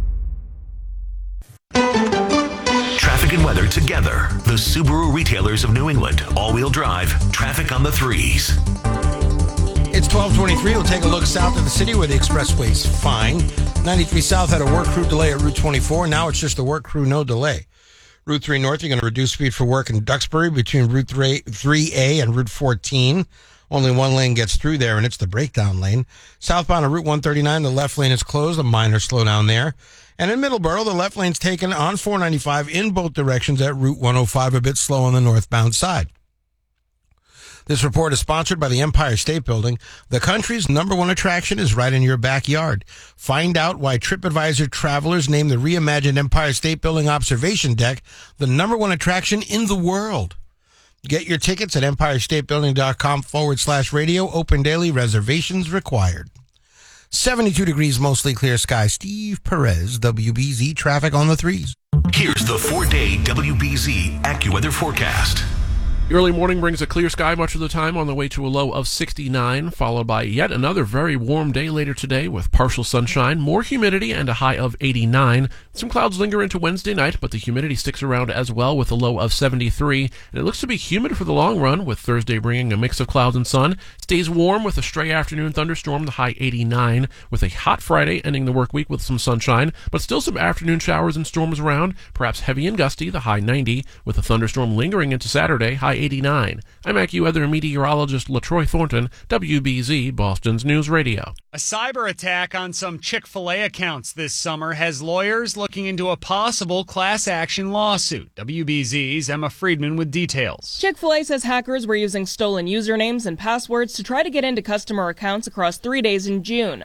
Traffic and weather together. The Subaru retailers of New England. All-wheel drive. Traffic on the Threes. It's twelve twenty-three. We'll take a look south of the city where the expressway's fine. ninety-three South had a work crew delay at Route twenty-four. Now it's just a work crew, no delay. Route three North, you're going to reduce speed for work in Duxbury between Route three A and Route fourteen. Only one lane gets through there, and it's the breakdown lane. Southbound on Route one thirty-nine, the left lane is closed, a minor slowdown there. And in Middleborough, the left lane's taken on four ninety-five in both directions at Route one oh five, a bit slow on the northbound side. This report is sponsored by the Empire State Building. The country's number one attraction is right in your backyard. Find out why TripAdvisor travelers named the reimagined Empire State Building observation deck the number one attraction in the world. Get your tickets at empirestatebuilding.com forward slash radio. Open daily. Reservations required. seventy-two degrees, mostly clear sky. Steve Perez, W B Z, traffic on the Threes. Here's the four-day W B Z AccuWeather forecast. Early morning brings a clear sky much of the time on the way to a low of sixty-nine, followed by yet another very warm day later today with partial sunshine, more humidity, and a high of eighty-nine. Some clouds linger into Wednesday night, but the humidity sticks around as well with a low of seventy-three. And it looks to be humid for the long run, with Thursday bringing a mix of clouds and sun. Stays warm with a stray afternoon thunderstorm, the high eighty-nine, with a hot Friday ending the work week with some sunshine, but still some afternoon showers and storms around, perhaps heavy and gusty, the high ninety, with a thunderstorm lingering into Saturday, high eighty-nine. I'm AccuWeather meteorologist LaTroy Thornton, W B Z, Boston's News Radio. A cyber attack on some Chick-fil-A accounts this summer has lawyers looking into a possible class action lawsuit. W B Z's Emma Friedman with details. Chick-fil-A says hackers were using stolen usernames and passwords to try to get into customer accounts across three days in June.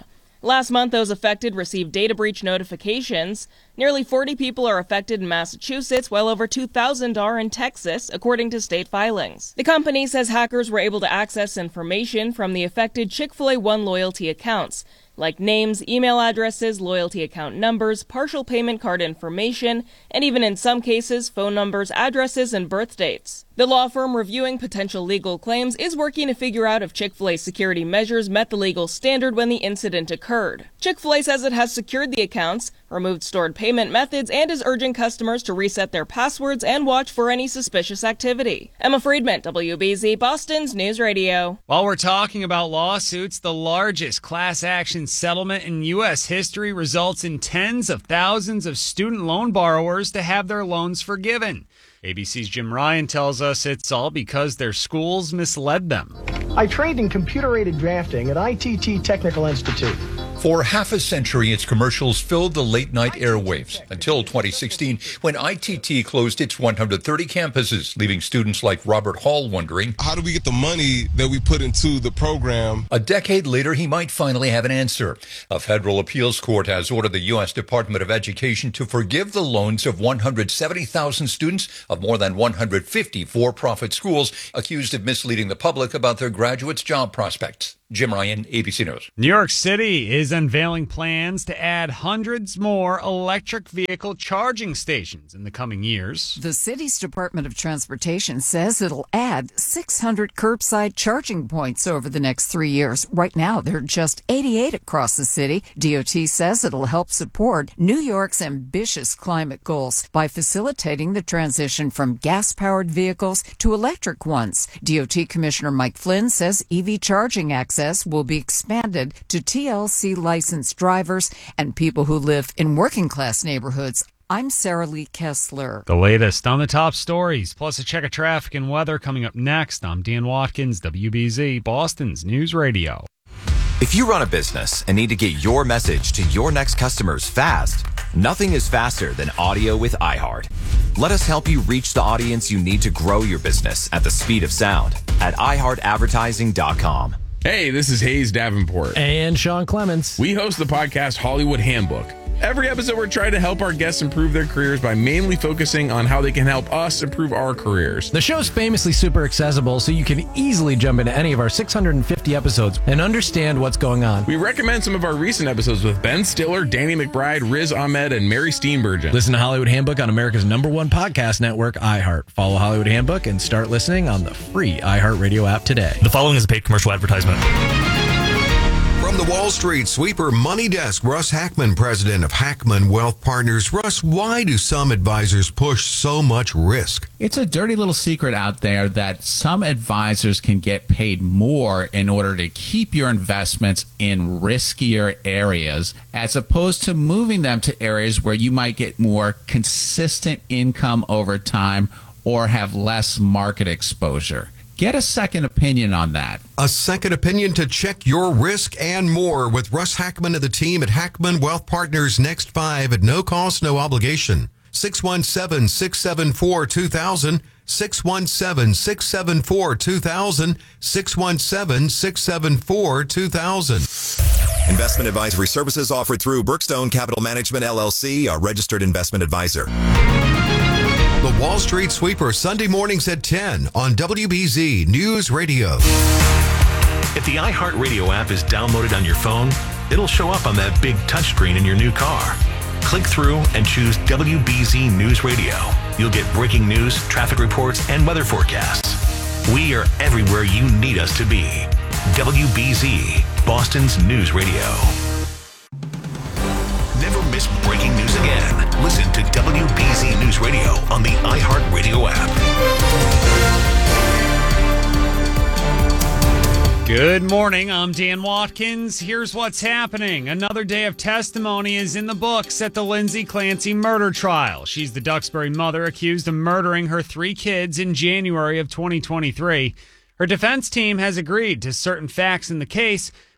Last month, those affected received data breach notifications. Nearly forty people are affected in Massachusetts, while over two thousand are in Texas, according to state filings. The company says hackers were able to access information from the affected Chick-fil-A One loyalty accounts, like names, email addresses, loyalty account numbers, partial payment card information, and even in some cases, phone numbers, addresses, and birth dates. The law firm reviewing potential legal claims is working to figure out if Chick-fil-A security measures met the legal standard when the incident occurred. Chick-fil-A says it has secured the accounts, removed stored payment methods, and is urging customers to reset their passwords and watch for any suspicious activity. Emma Friedman, W B Z, Boston's News Radio. While we're talking about lawsuits, the largest class action settlement in U S history results in tens of thousands of student loan borrowers to have their loans forgiven. A B C's Jim Ryan tells us it's all because their schools misled them. I trained in computer-aided drafting at I T T Technical Institute. For half a century, its commercials filled the late-night airwaves until twenty sixteen, when I T T closed its one hundred thirty campuses, leaving students like Robert Hall wondering, how do we get the money that we put into the program? A decade later, he might finally have an answer. A federal appeals court has ordered the U S Department of Education to forgive the loans of one hundred seventy thousand students of more than one hundred fifty for-profit schools accused of misleading the public about their graduates' job prospects. Jim Ryan, A B C News. New York City is unveiling plans to add hundreds more electric vehicle charging stations in the coming years. The city's Department of Transportation says it'll add six hundred curbside charging points over the next three years. Right now, there are just eighty-eight across the city. D O T says it'll help support New York's ambitious climate goals by facilitating the transition from gas-powered vehicles to electric ones. D O T Commissioner Mike Flynn says E V charging access will be expanded to T L C licensed drivers and people who live in working class neighborhoods. I'm Sarah Lee Kessler. The latest on the top stories, plus a check of traffic and weather coming up next. I'm Dan Watkins, W B Z, Boston's News Radio. If you run a business and need to get your message to your next customers fast, nothing is faster than audio with iHeart. Let us help you reach the audience you need to grow your business at the speed of sound at i heart advertising dot com. Hey, this is Hayes Davenport. And Sean Clements. We host the podcast Hollywood Handbook. Every episode, we're trying to help our guests improve their careers by mainly focusing on how they can help us improve our careers. The show's famously super accessible, so you can easily jump into any of our six hundred fifty episodes and understand what's going on. We recommend some of our recent episodes with Ben Stiller, Danny McBride, Riz Ahmed, and Mary Steenburgen. Listen to Hollywood Handbook on America's number one podcast network, iHeart. Follow Hollywood Handbook and start listening on the free iHeartRadio app today. The following is a paid commercial advertisement. From the Wall Street Sweeper Money Desk, Russ Hackman, president of Hackman Wealth Partners. Russ, why do some advisors push so much risk? It's a dirty little secret out there that some advisors can get paid more in order to keep your investments in riskier areas, as opposed to moving them to areas where you might get more consistent income over time or have less market exposure. Get a second opinion on that. A second opinion to check your risk and more with Russ Hackman and the team at Hackman Wealth Partners. Next five at no cost, no obligation. six one seven, six seven four, two thousand. six one seven, six seven four, two thousand. six one seven, six seven four, two thousand. Investment advisory services offered through Brookstone Capital Management, L L C, a registered investment advisor. The Wall Street Sweeper, Sunday mornings at ten on W B Z News Radio. If the iHeartRadio app is downloaded on your phone, it'll show up on that big touchscreen in your new car. Click through and choose W B Z News Radio. You'll get breaking news, traffic reports, and weather forecasts. We are everywhere you need us to be. W B Z, Boston's News Radio. Never miss breaking news again. Listen to W B Z News Radio on the iHeartRadio app. Good morning, I'm Dan Watkins. Here's what's happening. Another day of testimony is in the books at the Lindsay Clancy murder trial. She's the Duxbury mother accused of murdering her three kids in January of twenty twenty-three. Her defense team has agreed to certain facts in the case,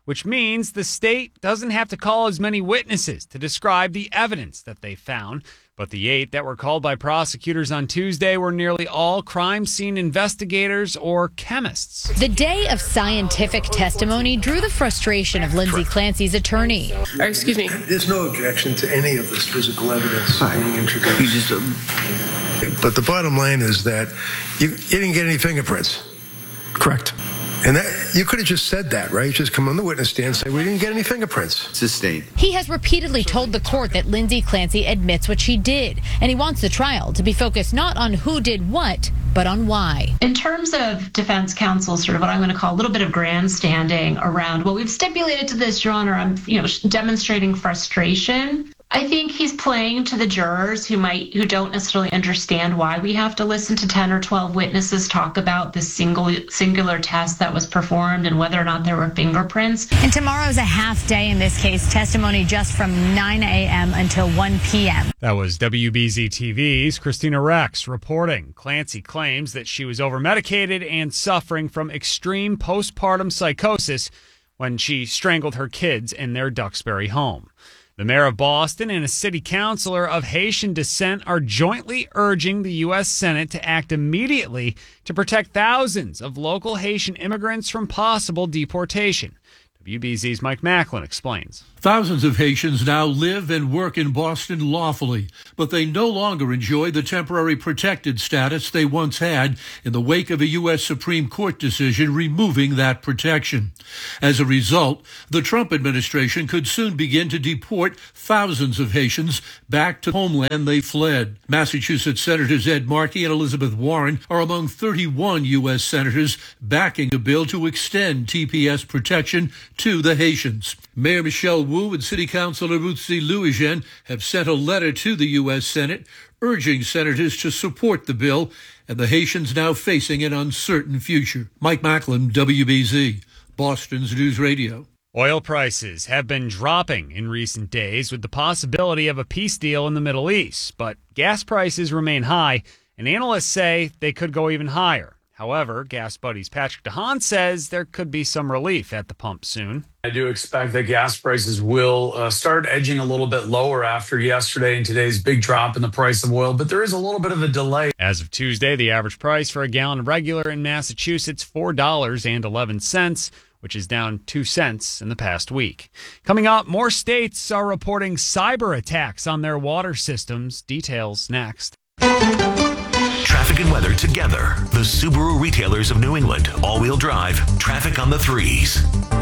which means the state doesn't have to call as many witnesses to describe the evidence that they found. But the eight that were called by prosecutors on Tuesday were nearly all crime scene investigators or chemists. The day of scientific testimony drew the frustration of Lindsay Clancy's attorney. Uh, excuse me. There's no objection to any of this physical evidence being introduced. You just, um... But the bottom line is that you, you didn't get any fingerprints. Correct. And that you could have just said that, right? Just come on the witness stand and say, we didn't get any fingerprints. Sustained. He has repeatedly told the court that Lindsay Clancy admits what she did, and he wants the trial to be focused not on who did what, but on why. In terms of defense counsel, sort of what I'm going to call a little bit of grandstanding around, well, we've stipulated to this, Your Honor, I'm, you know, demonstrating frustration. I think he's playing to the jurors who might, who don't necessarily understand why we have to listen to ten or twelve witnesses talk about this single, singular test that was performed and whether or not there were fingerprints. And tomorrow's a half day in this case, testimony just from nine a.m. until one p.m. That was W B Z T V's Christina Rex reporting. Clancy claims that she was overmedicated and suffering from extreme postpartum psychosis when she strangled her kids in their Duxbury home. The mayor of Boston and a city councilor of Haitian descent are jointly urging the U S Senate to act immediately to protect thousands of local Haitian immigrants from possible deportation. W B Z's Mike Macklin explains. Thousands of Haitians now live and work in Boston lawfully, but they no longer enjoy the temporary protected status they once had in the wake of a U S Supreme Court decision removing that protection. As a result, the Trump administration could soon begin to deport thousands of Haitians back to homeland they fled. Massachusetts Senators Ed Markey and Elizabeth Warren are among thirty-one U S senators backing a bill to extend T P S protection to the Haitians. Mayor Michelle Wu and City Councilor Ruth C. Louijen have sent a letter to the U S Senate urging senators to support the bill and the Haitians now facing an uncertain future. Mike Macklin, W B Z, Boston's News Radio. Oil prices have been dropping in recent days with the possibility of a peace deal in the Middle East, but gas prices remain high, and analysts say they could go even higher. However, Gas Buddy's Patrick DeHaan says there could be some relief at the pump soon. I do expect that gas prices will uh, start edging a little bit lower after yesterday and today's big drop in the price of oil, but there is a little bit of a delay. As of Tuesday, the average price for a gallon regular in Massachusetts, four dollars and eleven cents, which is down two cents in the past week. Coming up, more states are reporting cyber attacks on their water systems. Details next. Traffic and weather together. The Subaru retailers of New England. All-wheel drive. Traffic on the threes.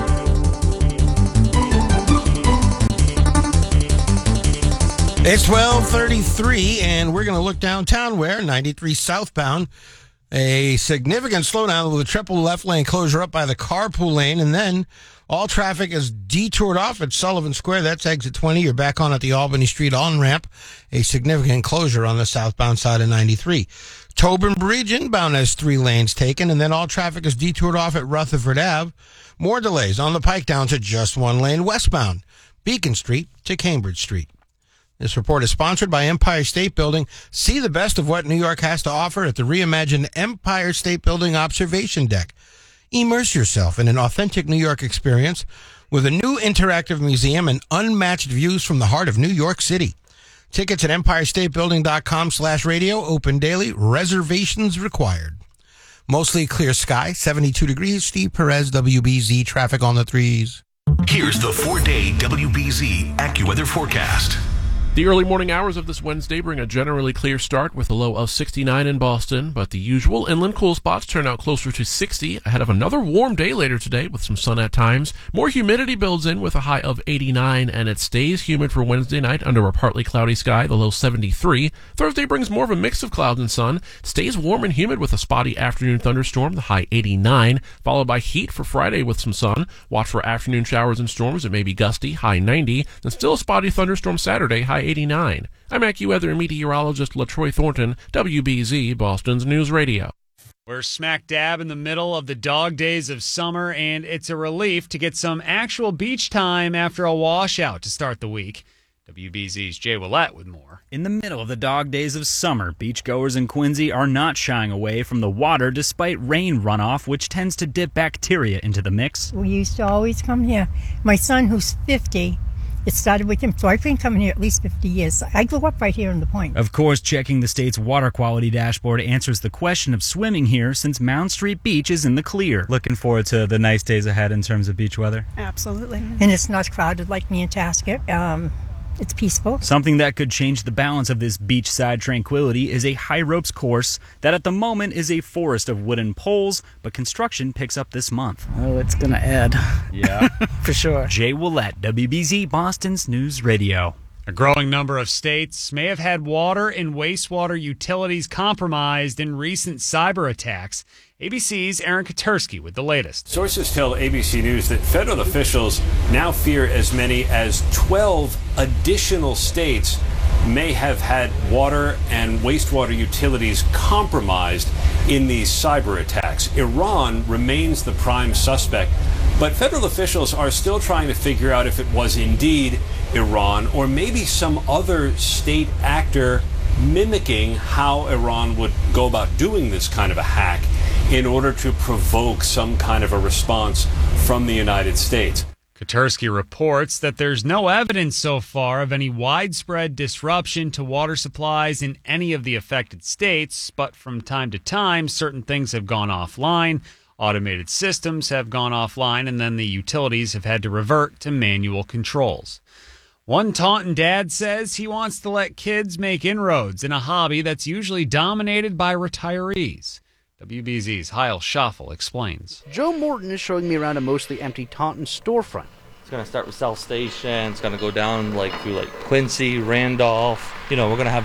It's twelve thirty-three, and we're going to look downtown where ninety-three southbound, a significant slowdown with a triple left lane closure up by the carpool lane, and then all traffic is detoured off at Sullivan Square. That's exit twenty. You're back on at the Albany Street on-ramp. A significant closure on the southbound side of ninety-three. Tobin Bridge inbound has three lanes taken, and then all traffic is detoured off at Rutherford Avenue. More delays on the Pike down to just one lane westbound, Beacon Street to Cambridge Street. This report is sponsored by Empire State Building. See the best of what New York has to offer at the reimagined Empire State Building Observation Deck. Immerse yourself in an authentic New York experience with a new interactive museum and unmatched views from the heart of New York City. Tickets at empirestatebuilding.com slash radio. Open daily. Reservations required. Mostly clear sky. seventy-two degrees. Steve Perez, W B Z. Traffic on the threes. Here's the four-day W B Z AccuWeather forecast. The early morning hours of this Wednesday bring a generally clear start with a low of sixty-nine in Boston, but the usual inland cool spots turn out closer to sixty ahead of another warm day later today with some sun at times. More humidity builds in with a high of eighty-nine, and it stays humid for Wednesday night under a partly cloudy sky, the low seventy-three. Thursday brings more of a mix of clouds and sun. Stays warm and humid with a spotty afternoon thunderstorm, the high eighty-nine, followed by heat for Friday with some sun. Watch for afternoon showers and storms. It may be gusty, high ninety, and still a spotty thunderstorm Saturday, high eighty-nine. I'm AccuWeather meteorologist LaTroy Thornton, W B Z, Boston's News Radio. We're smack dab in the middle of the dog days of summer, and it's a relief to get some actual beach time after a washout to start the week. W B Z's Jay Willett with more. In the middle of the dog days of summer, beachgoers in Quincy are not shying away from the water despite rain runoff, which tends to dip bacteria into the mix. We used to always come here. My son, who's fifty, it started with him, so I've been coming here at least fifty years. I grew up right here in the Point. Of course, checking the state's water quality dashboard answers the question of swimming here since Mound Street Beach is in the clear. Looking forward to the nice days ahead in terms of beach weather? Absolutely. And it's not crowded like Nantasket. Um, It's peaceful. Something that could change the balance of this beachside tranquility is a high ropes course that at the moment is a forest of wooden poles, but construction picks up this month. Oh, it's going to add. Yeah. For sure. Jay Willett, W B Z Boston's News Radio. A growing number of states may have had water and wastewater utilities compromised in recent cyber attacks. A B C's Aaron Katersky with the latest. Sources tell A B C News that federal officials now fear as many as twelve additional states may have had water and wastewater utilities compromised in these cyber attacks. Iran remains the prime suspect, but federal officials are still trying to figure out if it was indeed Iran or maybe some other state actor mimicking how Iran would go about doing this kind of a hack in order to provoke some kind of a response from the United States. Katersky reports that there's no evidence so far of any widespread disruption to water supplies in any of the affected states, but from time to time, certain things have gone offline. Automated systems have gone offline, and then the utilities have had to revert to manual controls. One Taunton dad says he wants to let kids make inroads in a hobby that's usually dominated by retirees. W B Z's Heil Schaffel explains. Joe Morton is showing me around a mostly empty Taunton storefront. It's going to start with South Station. It's going to go down like through like Quincy, Randolph. You know, we're going to have